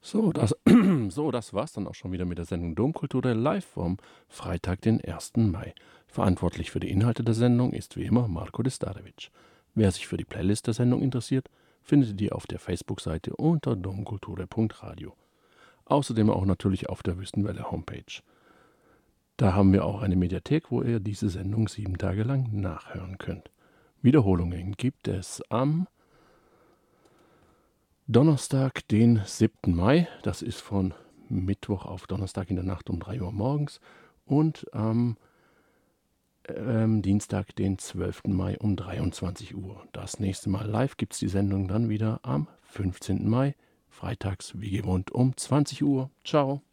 Das war's dann auch schon wieder mit der Sendung Domkultur live vom Freitag, den 1. Mai. Verantwortlich für die Inhalte der Sendung ist wie immer Marko Destarevic. Wer sich für die Playlist der Sendung interessiert, findet die auf der Facebook-Seite unter domkulture.radio. Außerdem auch natürlich auf der Wüstenwelle Homepage. Da haben wir auch eine Mediathek, wo ihr diese Sendung 7 Tage lang nachhören könnt. Wiederholungen gibt es am Donnerstag, den 7. Mai. Das ist von Mittwoch auf Donnerstag in der Nacht um 3 Uhr morgens. Und am Dienstag, den 12. Mai um 23 Uhr. Das nächste Mal live gibt es die Sendung dann wieder am 15. Mai, freitags wie gewohnt um 20 Uhr. Ciao.